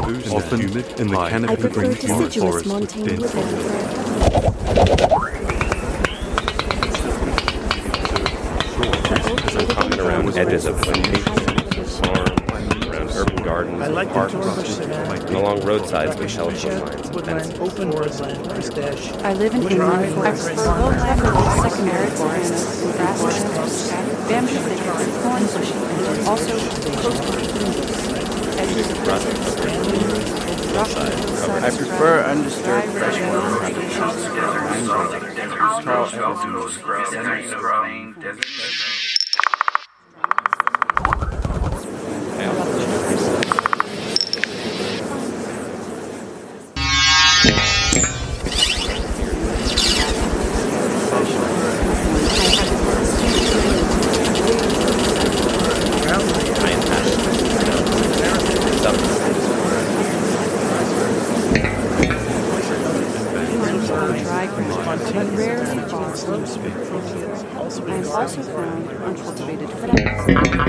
often in the I canopy prefer green deciduous forest with montane dense Often around edges of plantations, farms, around urban gardens and parks, and along roadsides with shelter lines and fences. Open woodland, pistache. I live in England. I prefer lowland or secondary forests, grasslands, bamboo thickets, thorn bushes, and also coastal edges of I prefer undisturbed freshwater Carl dry grass, but rarely far. I am also found on cultivated fields.